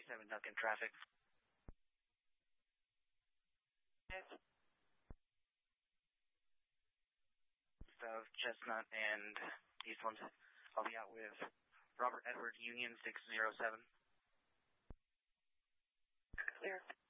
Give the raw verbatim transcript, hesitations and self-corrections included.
seven Duncan traffic. Of Chestnut and Eastland. I'll be out with Robert Edward Union six zero seven. Clear.